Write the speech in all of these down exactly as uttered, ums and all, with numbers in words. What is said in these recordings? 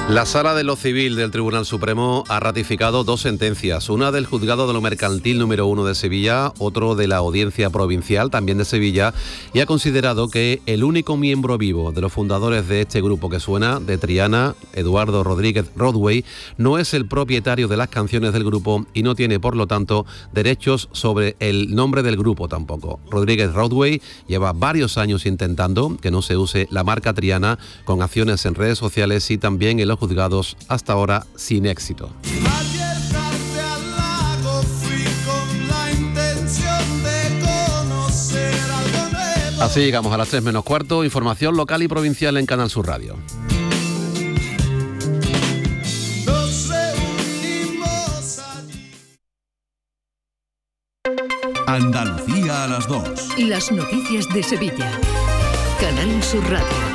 La Sala de lo Civil del Tribunal Supremo ha ratificado dos sentencias, una del Juzgado de lo Mercantil número uno de Sevilla, otro de la Audiencia Provincial, también de Sevilla, y ha considerado que el único miembro vivo de los fundadores de este grupo que suena, de Triana, Eduardo Rodríguez Rodway, no es el propietario de las canciones del grupo y no tiene, por lo tanto, derechos sobre el nombre del grupo tampoco. Rodríguez Rodway lleva varios años intentando que no se use la marca Triana, con acciones en redes sociales y también en los juzgados, hasta ahora sin éxito. Así llegamos a las tres menos cuarto, información local y provincial en Canal Sur Radio. Andalucía a las dos. Las noticias de Sevilla. Canal Sur Radio.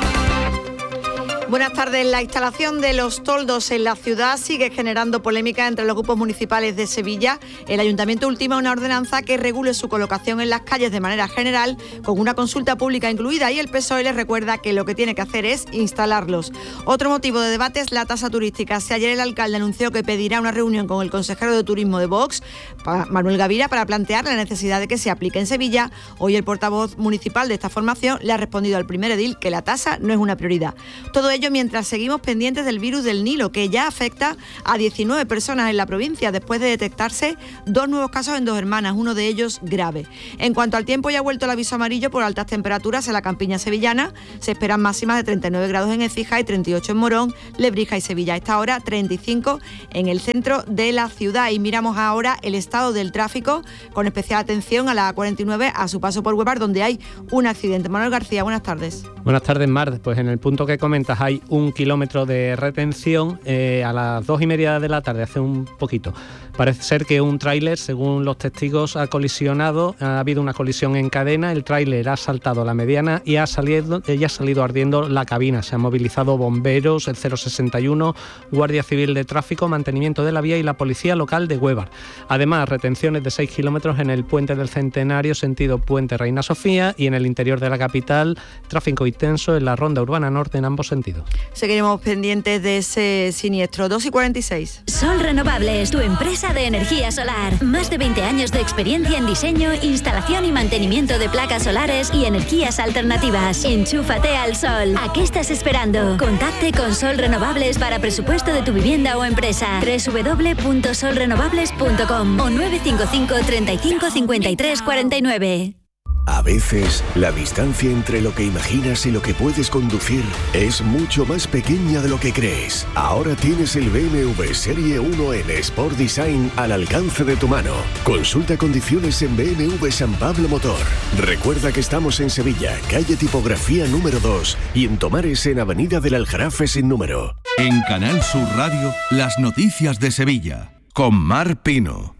Buenas tardes. La instalación de los toldos en la ciudad sigue generando polémica entre los grupos municipales de Sevilla. El Ayuntamiento ultima una ordenanza que regule su colocación en las calles de manera general, con una consulta pública incluida, y el P S O E les recuerda que lo que tiene que hacer es instalarlos. Otro motivo de debate es la tasa turística. Si ayer el alcalde anunció que pedirá una reunión con el consejero de Turismo de Vox, Manuel Gavira, para plantear la necesidad de que se aplique en Sevilla, hoy el portavoz municipal de esta formación le ha respondido al primer edil que la tasa no es una prioridad. Todo ello mientras seguimos pendientes del virus del Nilo, que ya afecta a diecinueve personas en la provincia, después de detectarse dos nuevos casos en dos hermanas, uno de ellos grave. En cuanto al tiempo, ya ha vuelto el aviso amarillo por altas temperaturas en la campiña sevillana. Se esperan máximas de treinta y nueve grados en Écija y treinta y ocho en Morón, Lebrija y Sevilla. A esta hora, treinta y cinco en el centro de la ciudad. Y miramos ahora el estado del tráfico, con especial atención a la A cuarenta y nueve, a su paso por Huevar, donde hay un accidente. Manuel García, buenas tardes. Buenas tardes, Mar. Pues en el punto que comentas hay un kilómetro de retención eh, a las dos y media de la tarde, hace un poquito. Parece ser que un tráiler, según los testigos, ha colisionado, ha habido una colisión en cadena, el tráiler ha saltado la mediana y ha salido, eh, ya ha salido ardiendo la cabina. Se han movilizado bomberos, el cero sesenta y uno, Guardia Civil de Tráfico, Mantenimiento de la Vía y la Policía Local de Huevar. Además, retenciones de seis kilómetros en el Puente del Centenario, sentido Puente Reina Sofía, y en el interior de la capital, tráfico intenso en la Ronda Urbana Norte en ambos sentidos. Seguiremos pendientes de ese siniestro. dos y cuarenta y seis. Sol Renovables, tu empresa de energía solar. Más de veinte años de experiencia en diseño, instalación y mantenimiento de placas solares y energías alternativas. Enchúfate al sol. ¿A qué estás esperando? Contacte con Sol Renovables para presupuesto de tu vivienda o empresa. doble u doble u doble u punto sol renovables punto com o nueve cinco cinco, treinta y cinco, cincuenta y tres, cuarenta y nueve. A veces, la distancia entre lo que imaginas y lo que puedes conducir es mucho más pequeña de lo que crees. Ahora tienes el B M W Serie uno en Sport Design al alcance de tu mano. Consulta condiciones en B M W San Pablo Motor. Recuerda que estamos en Sevilla, calle Tipografía número dos, y en Tomares, en Avenida del Aljarafe sin número. En Canal Sur Radio, las noticias de Sevilla, con Mar Pino.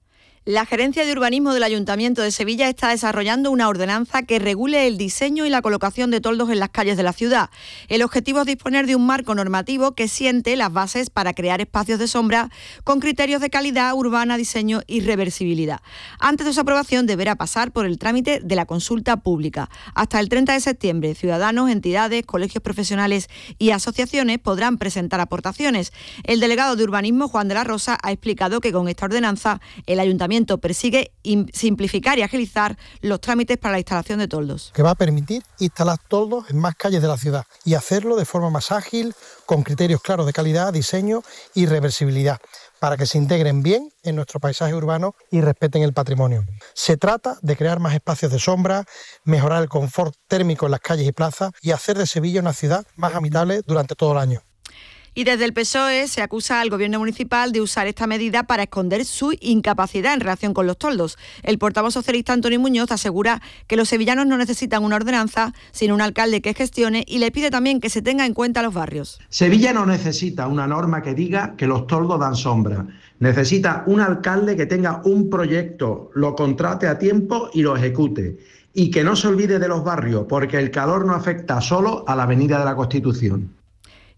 La Gerencia de Urbanismo del Ayuntamiento de Sevilla está desarrollando una ordenanza que regule el diseño y la colocación de toldos en las calles de la ciudad. El objetivo es disponer de un marco normativo que siente las bases para crear espacios de sombra con criterios de calidad urbana, diseño y reversibilidad. Antes de su aprobación deberá pasar por el trámite de la consulta pública. Hasta el treinta de septiembre, ciudadanos, entidades, colegios profesionales y asociaciones podrán presentar aportaciones. El delegado de Urbanismo, Juan de la Rosa, ha explicado que con esta ordenanza el Ayuntamiento persigue simplificar y agilizar los trámites para la instalación de toldos. Que va a permitir instalar toldos en más calles de la ciudad y hacerlo de forma más ágil, con criterios claros de calidad, diseño y reversibilidad, para que se integren bien en nuestro paisaje urbano y respeten el patrimonio. Se trata de crear más espacios de sombra, mejorar el confort térmico en las calles y plazas y hacer de Sevilla una ciudad más habitable durante todo el año. Y desde el P S O E se acusa al Gobierno municipal de usar esta medida para esconder su incapacidad en relación con los toldos. El portavoz socialista Antonio Muñoz asegura que los sevillanos no necesitan una ordenanza, sino un alcalde que gestione, y le pide también que se tenga en cuenta los barrios. Sevilla no necesita una norma que diga que los toldos dan sombra. Necesita un alcalde que tenga un proyecto, lo contrate a tiempo y lo ejecute. Y que no se olvide de los barrios, porque el calor no afecta solo a la Avenida de la Constitución.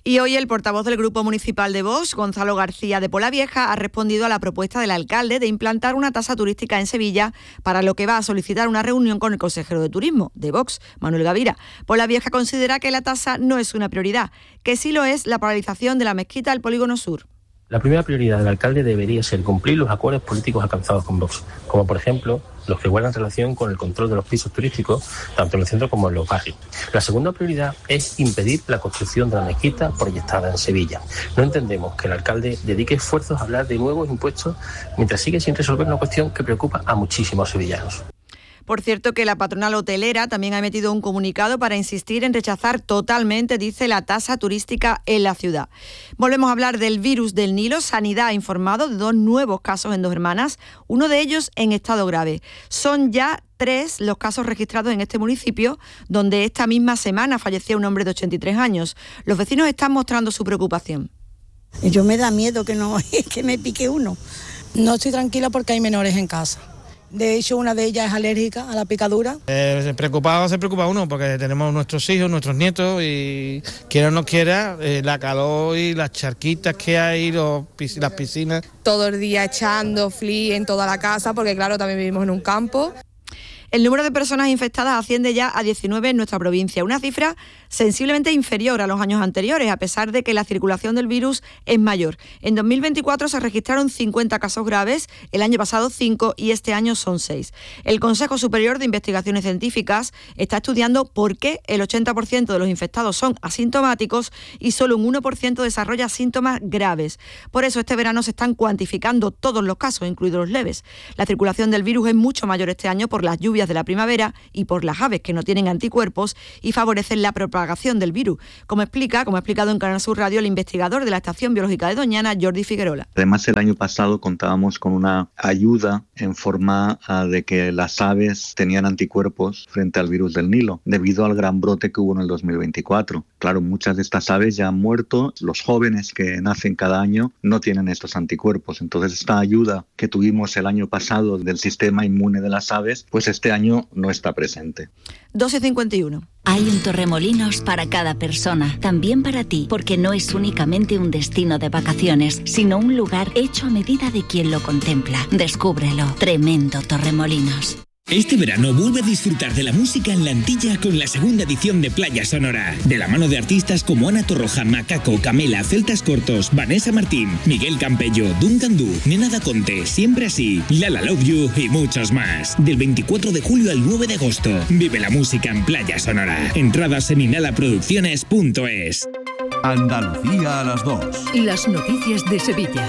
Y hoy el portavoz del Grupo Municipal de Vox, Gonzalo García de Polavieja, ha respondido a la propuesta del alcalde de implantar una tasa turística en Sevilla, para lo que va a solicitar una reunión con el consejero de Turismo de Vox, Manuel Gavira. Polavieja considera que la tasa no es una prioridad, que sí lo es la paralización de la mezquita del Polígono Sur. La primera prioridad del alcalde debería ser cumplir los acuerdos políticos alcanzados con Vox, como por ejemplo los que guardan relación con el control de los pisos turísticos, tanto en el centro como en los barrios. La segunda prioridad es impedir la construcción de la mezquita proyectada en Sevilla. No entendemos que el alcalde dedique esfuerzos a hablar de nuevos impuestos mientras sigue sin resolver una cuestión que preocupa a muchísimos sevillanos. Por cierto, que la patronal hotelera también ha emitido un comunicado para insistir en rechazar totalmente, dice, la tasa turística en la ciudad. Volvemos a hablar del virus del Nilo. Sanidad ha informado de dos nuevos casos en Dos Hermanas, uno de ellos en estado grave. Son ya tres los casos registrados en este municipio, donde esta misma semana falleció un hombre de ochenta y tres años. Los vecinos están mostrando su preocupación. Yo me da miedo que, no, que me pique uno. No estoy tranquila porque hay menores en casa. De hecho, una de ellas es alérgica a la picadura. Eh, preocupado se preocupa uno porque tenemos nuestros hijos, nuestros nietos y quiera o no quiera, eh, la calor y las charquitas que hay, los, las piscinas. Todo el día echando fli en toda la casa porque claro, también vivimos en un campo. El número de personas infectadas asciende ya a diecinueve en nuestra provincia, una cifra sensiblemente inferior a los años anteriores, a pesar de que la circulación del virus es mayor. En dos mil veinticuatro se registraron cincuenta casos graves, el año pasado cinco y este año son seis. El Consejo Superior de Investigaciones Científicas está estudiando por qué el ochenta por ciento de los infectados son asintomáticos y solo un uno por ciento desarrolla síntomas graves. Por eso este verano se están cuantificando todos los casos, incluidos los leves. La circulación del virus es mucho mayor este año por las lluvias de la primavera y por las aves que no tienen anticuerpos y favorecen la propagación del virus, como explica, como ha explicado en Canal Sur Radio el investigador de la Estación Biológica de Doñana, Jordi Figuerola. Además, el año pasado contábamos con una ayuda en forma uh, de que las aves tenían anticuerpos frente al virus del Nilo, debido al gran brote que hubo en el dos mil veinticuatro. Claro, muchas de estas aves ya han muerto, los jóvenes que nacen cada año no tienen estos anticuerpos. Entonces, esta ayuda que tuvimos el año pasado del sistema inmune de las aves, pues este año no está presente. doce cincuenta y uno. Hay un Torremolinos para cada persona, también para ti, porque no es únicamente un destino de vacaciones, sino un lugar hecho a medida de quien lo contempla. Descúbrelo. Tremendo Torremolinos. Este verano vuelve a disfrutar de la música en la Antilla con la segunda edición de Playa Sonora. De la mano de artistas como Ana Torroja, Macaco, Camela, Celtas Cortos, Vanessa Martín, Miguel Campello, Duncan Du, Nena da Conte, Siempre Así, Lala Love You y muchos más. Del veinticuatro de julio al nueve de agosto. Vive la música en Playa Sonora. Entradas en inhalaproducciones punto es. Andalucía a las dos. Las noticias de Sevilla.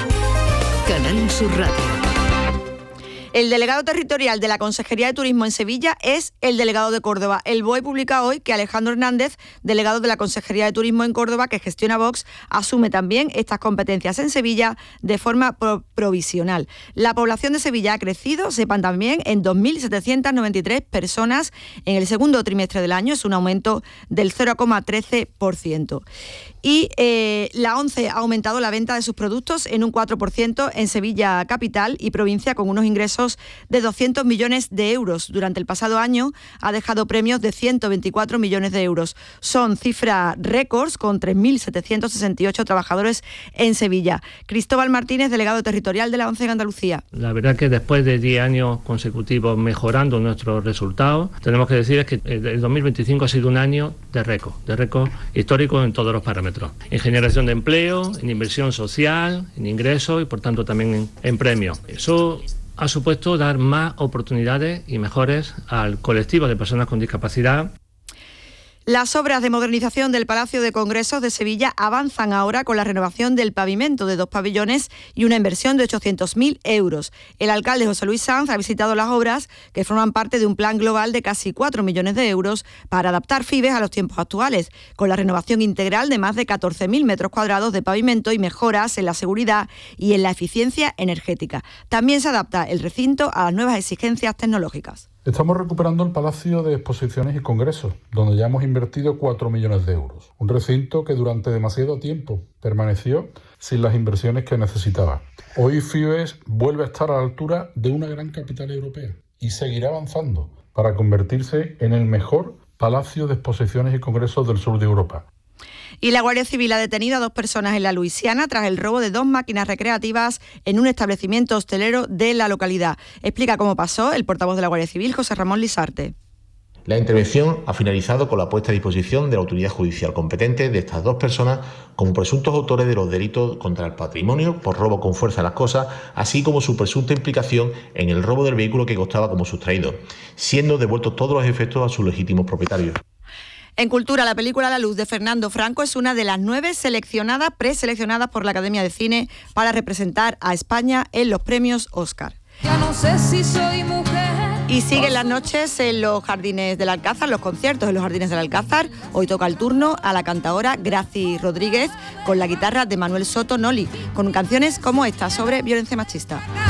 Canal Sur Radio. El delegado territorial de la Consejería de Turismo en Sevilla es el delegado de Córdoba. El B O E publica hoy que Alejandro Hernández, delegado de la Consejería de Turismo en Córdoba, que gestiona Vox, asume también estas competencias en Sevilla de forma pro- provisional. La población de Sevilla ha crecido, sepan también, en dos mil setecientas noventa y tres personas en el segundo trimestre del año. Es un aumento del cero coma trece por ciento. Y eh, la ONCE ha aumentado la venta de sus productos en un cuatro por ciento en Sevilla capital y provincia, con unos ingresos de doscientos millones de euros. Durante el pasado año ha dejado premios de ciento veinticuatro millones de euros. Son cifras récords, con tres mil setecientos sesenta y ocho trabajadores en Sevilla. Cristóbal Martínez, delegado territorial de la ONCE en Andalucía. La verdad que después de diez años consecutivos mejorando nuestros resultados, tenemos que decir es que el dos mil veinticinco ha sido un año de récord, de récord histórico en todos los parámetros. En generación de empleo, en inversión social, en ingresos y por tanto también en, en premios. Eso ha supuesto dar más oportunidades y mejores al colectivo de personas con discapacidad. Las obras de modernización del Palacio de Congresos de Sevilla avanzan ahora con la renovación del pavimento de dos pabellones y una inversión de ochocientos mil euros. El alcalde José Luis Sanz ha visitado las obras, que forman parte de un plan global de casi cuatro millones de euros para adaptar Fibes a los tiempos actuales, con la renovación integral de más de catorce mil metros cuadrados de pavimento y mejoras en la seguridad y en la eficiencia energética. También se adapta el recinto a las nuevas exigencias tecnológicas. Estamos recuperando el Palacio de Exposiciones y Congresos, donde ya hemos invertido cuatro millones de euros. Un recinto que durante demasiado tiempo permaneció sin las inversiones que necesitaba. Hoy Fibes vuelve a estar a la altura de una gran capital europea y seguirá avanzando para convertirse en el mejor Palacio de Exposiciones y Congresos del sur de Europa. Y la Guardia Civil ha detenido a dos personas en la Luisiana tras el robo de dos máquinas recreativas en un establecimiento hostelero de la localidad. Explica cómo pasó el portavoz de la Guardia Civil, José Ramón Lisarte. La intervención ha finalizado con la puesta a disposición de la autoridad judicial competente de estas dos personas como presuntos autores de los delitos contra el patrimonio por robo con fuerza de las cosas, así como su presunta implicación en el robo del vehículo que costaba como sustraído, siendo devueltos todos los efectos a sus legítimos propietarios. En Cultura, la película La Luz de Fernando Franco es una de las nueve seleccionadas, preseleccionadas por la Academia de Cine para representar a España en los premios Oscar. Ya no sé si soy mujer. Y siguen las noches en los Jardines del Alcázar, los conciertos en los Jardines del Alcázar. Hoy toca el turno a la cantadora Graci Rodríguez con la guitarra de Manuel Soto Noli, con canciones como esta sobre violencia machista.